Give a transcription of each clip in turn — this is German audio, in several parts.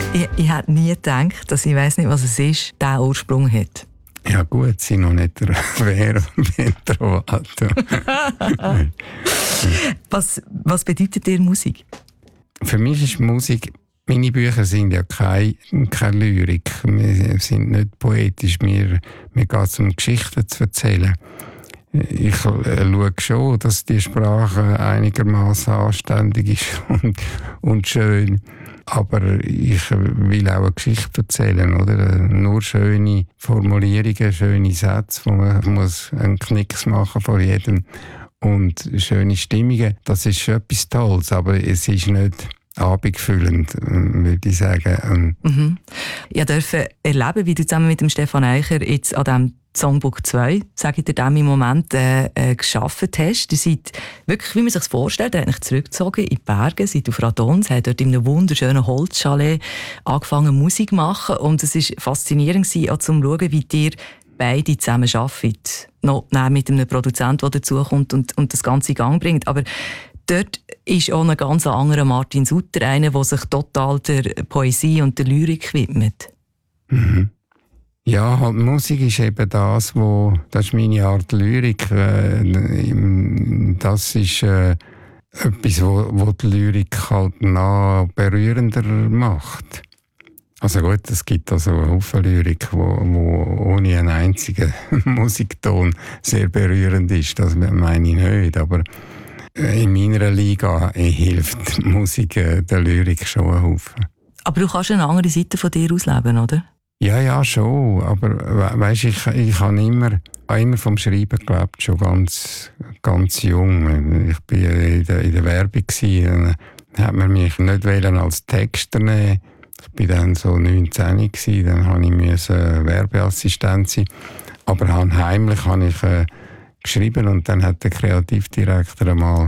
Ich hätte nie gedacht, dass ich weiss nicht, was es ist, diesen Ursprung hat. Ja gut, sie noch nicht der Vero Trovato. Was bedeutet dir Musik? Für mich ist Musik, meine Bücher sind ja keine Lyrik. Wir sind nicht poetisch. Mir geht es um Geschichten zu erzählen. Ich schaue schon, dass die Sprache einigermaßen anständig ist und schön. Aber ich will auch eine Geschichte erzählen, oder? Nur schöne Formulierungen, schöne Sätze, wo man muss einen Knicks machen vor jedem. Und schöne Stimmungen, das ist schon etwas Tolles, aber es ist nicht abendfüllend, würde ich sagen. Ich durfte erleben, wie du zusammen mit dem Stefan Eicher jetzt an diesem Songbook 2, sage ich dir dem im Moment, gearbeitet hast. Ihr seid wirklich, wie man sich vorstellt, ihr habt euch zurückgezogen in die Berge, seid auf Radons, habt dort in einem wunderschönen Holzchalet angefangen Musik zu machen. Und es war faszinierend, auch zu schauen, wie ihr beide zusammen arbeiten. Noch mit einem Produzenten, der dazukommt und das Ganze in Gang bringt. Aber dort ist auch ein ganz anderer Martin Sutter, einer, der sich total der Poesie und der Lyrik widmet. Mhm. Ja, halt, Musik ist eben das ist meine Art Lyrik. Das ist etwas, wo die Lyrik halt noch berührender macht. Also gut, es gibt also eine Haufen Lyrik, wo ohne einen einzigen Musikton sehr berührend ist. Das meine ich nicht, aber in meiner Liga hilft die Musik der Lyrik schon einen Haufen. Aber du kannst eine andere Seite von dir ausleben, oder? Ja, schon. Aber weisst, ich habe immer vom Schreiben gelebt, schon ganz jung. Ich war in der Werbung, dann hat man mich nicht als Texter nehmen. Ich war dann so 19 gewesen, dann musste ich Werbeassistent sein. Aber heimlich habe ich geschrieben und dann hat der Kreativdirektor einmal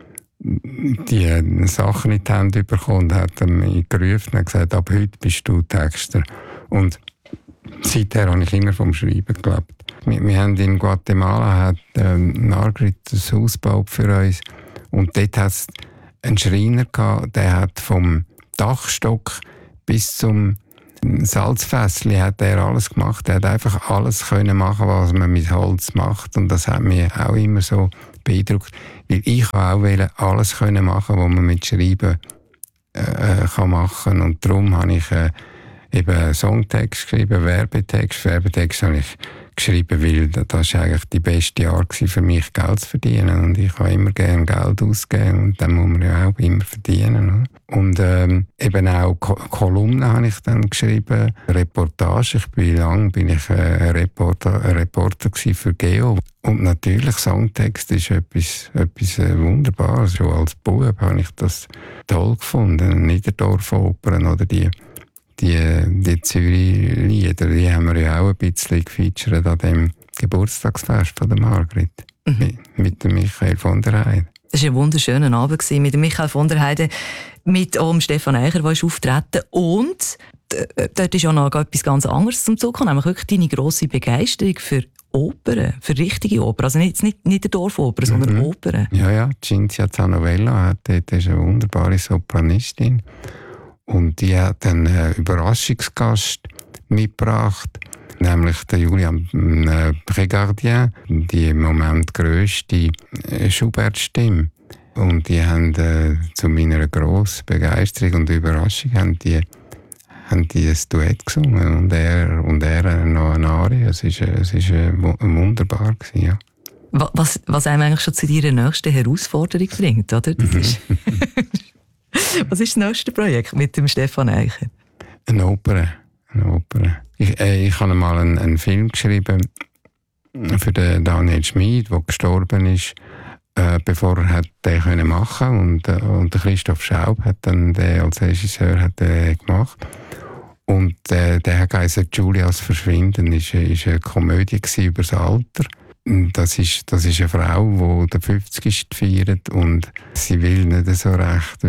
die Sachen in die Hände bekommen und hat mich gerufen und gesagt, ab heute bist du Texter. Und seither habe ich immer vom Schreiben gelebt. Wir haben in Guatemala Margrit ein Haus gebaut für uns und dort hat es einen Schreiner gehabt, der hat vom Dachstock bis zum Salzfässli hat er alles gemacht. Er hat einfach alles können machen, was man mit Holz macht. Und das hat mich auch immer so beeindruckt. Weil ich auch alles können machen, was man mit Schreiben kann machen. Und darum habe ich eben Songtext geschrieben, Werbetext. Werbetext habe ich geschrieben, weil das war eigentlich die beste Art für mich, Geld zu verdienen. Und ich habe immer gerne Geld ausgeben und dann muss man ja auch immer verdienen. Und eben auch Kolumnen habe ich dann geschrieben, Reportage. Lange bin ich ein Reporter für Geo. Und natürlich, Songtext ist etwas Wunderbares. Schon als Bub habe ich das toll gefunden. Niederdorf-Opern oder die Zürich-Lieder, die haben wir ja auch ein bisschen gefeatured an dem Geburtstagsfest von der Margrit. Mit dem Michael von der Heide. Das war ein wunderschöner Abend mit dem Michael von der Heide, mit dem Stefan Eicher, der ist auftreten. Und dort ist auch noch etwas ganz anderes zum Zug gekommen, nämlich wirklich deine grosse Begeisterung für Opern, für richtige Opern. Also nicht der Dorfoper, sondern Opern. Ja, Cinzia Zanovella, dort ist eine wunderbare Sopranistin. Und die hat einen Überraschungsgast mitgebracht, nämlich der Julian Prégardien, die im Moment grösste Schubert-Stimme. Und die haben zu meiner grossen Begeisterung und Überraschung haben die ein Duett gesungen und er noch eine Arie. Es war wunderbar gewesen, ja. Was einem eigentlich schon zu deiner nächsten Herausforderung bringt, oder? Das ist was ist das nächste Projekt mit dem Stefan Eicher? Eine Oper. Ich habe mal einen Film geschrieben für den Daniel Schmid, der gestorben ist, bevor er den machen konnte. Und der Christoph Schaub hat dann den als Regisseur gemacht. Und der heisst Julias Verschwinden. Es war eine Komödie über das Alter. Das ist eine Frau, die den 50. feiert und sie will nicht so recht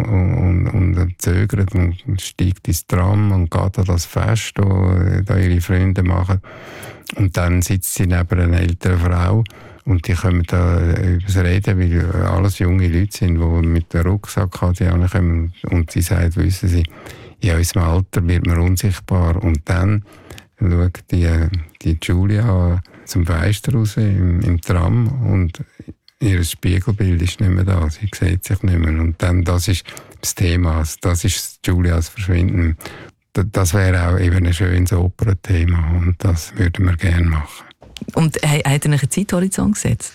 und zögert und steigt ins Tram und geht an das Fest, das ihre Freunde machen. Und dann sitzt sie neben einer älteren Frau und die kommen da über das Reden, weil alles junge Leute sind, die mit dem Rucksack ankommen. Und sie sagt, wissen Sie, in unserem Alter wird man unsichtbar. Und dann schaut die Julia zum Fenster raus im Tram und ihr Spiegelbild ist nicht mehr da. Sie sieht sich nicht mehr. Und dann, das ist das Thema. Das ist Julias Verschwinden. Das wäre auch eben ein schönes Opernthema. Und das würden wir gerne machen. Und hat er einen Zeithorizont gesetzt?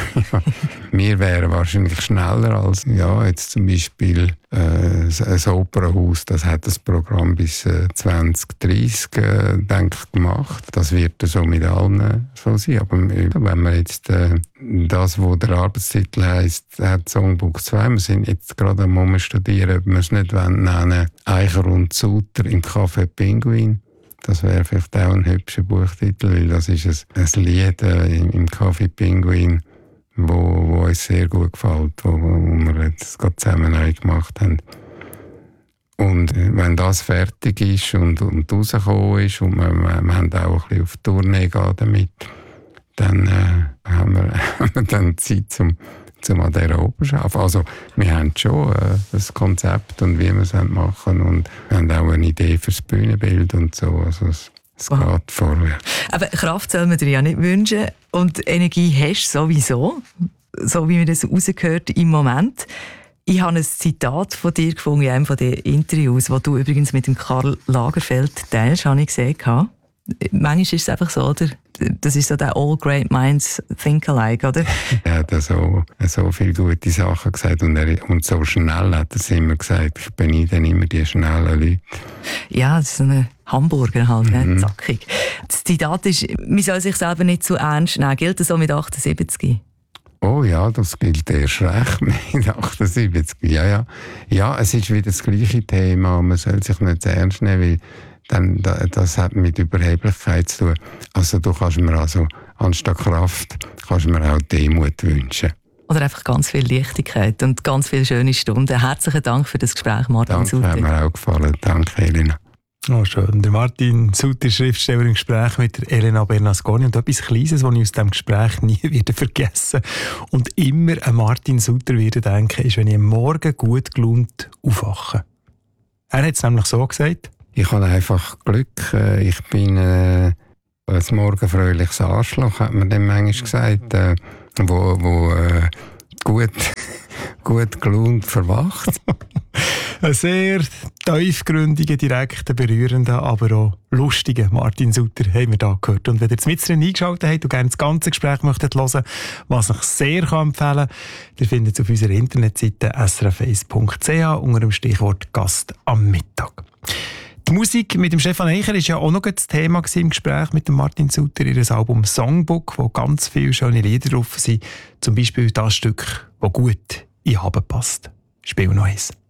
Wir wären wahrscheinlich schneller als jetzt zum Beispiel ein Opernhaus, das hat das Programm bis 2030 gemacht. Das wird so mit allen so sein. Aber wenn man jetzt das, wo der Arbeitstitel heisst, hat Songbook 2, wir sind jetzt gerade am Studieren, ob wir es nicht nennen, Eicher und Suter im Café Pinguin. Das wäre vielleicht auch ein hübscher Buchtitel, weil das ist ein Lied im Café Pinguin, wo uns sehr gut gefällt, wo wir jetzt gerade zusammen neu gemacht haben. Und wenn das fertig ist und rausgekommen ist und wir haben auch ein bisschen auf Tournee gehen damit, dann haben wir dann Zeit, um an dieser Oper zu arbeiten. Also wir haben schon das Konzept und wie wir es machen und haben auch eine Idee für das Bühnenbild und so. Also es geht vorwärts. Aber Kraft soll man dir ja nicht wünschen und Energie hast du sowieso, so wie man das rausgehört im Moment. Ich habe ein Zitat von dir gefunden in einem von den Interviews, das du übrigens mit dem Karl Lagerfeld teilst, habe ich gesehen. Manchmal ist es einfach so, oder? Das ist so der All Great Minds Think Alike, oder? Er hat so viele gute Sachen gesagt und so schnell hat er es immer gesagt. Ich beneide dann immer die schnellen Leute. Ja, das ist so ein Hamburger halt, zackig. Das Zitat ist, man soll sich selber nicht zu ernst nehmen. Gilt das auch mit 78? Oh ja, das gilt erst recht mit 78. Ja. Ja, es ist wieder das gleiche Thema. Man soll sich nicht zu ernst nehmen, weil dann, das hat mit Überheblichkeit zu tun. Also du kannst mir anstatt Kraft, kannst mir auch Demut wünschen. Oder einfach ganz viel Leichtigkeit und ganz viele schöne Stunden. Herzlichen Dank für das Gespräch, Martin Suter. Danke, hat mir auch gefallen. Danke, Elena. Oh, schön. Der Martin Suter, Schriftsteller, im Gespräch mit der Elena Bernasconi. Und etwas Kleines, das ich aus diesem Gespräch nie wieder vergessen und immer an Martin Suter wieder denken, ist, wenn ich am Morgen gut gelaunt aufwache. Er hat es nämlich so gesagt. Ich habe einfach Glück. Ich bin ein morgenfröhliches Arschloch, hat man dem manchmal gesagt, wo gut gelaunt verwacht. Ein sehr tiefgründiger, direkter, berührender, aber auch lustiger Martin Suter haben wir da gehört. Und wenn ihr jetzt mit drin eingeschaltet habt und gerne das ganze Gespräch möchtet hören, was ich sehr empfehlen kann, ihr findet es auf unserer Internetseite srf1.ch unter dem Stichwort Gast am Mittag. Die Musik mit dem Stefan Eicher war ja auch noch das Thema im Gespräch mit dem Martin Suter, ihr Album Songbook, wo ganz viele schöne Lieder drauf sind. Zum Beispiel das Stück, das gut in Haben passt. Spiel noch eins.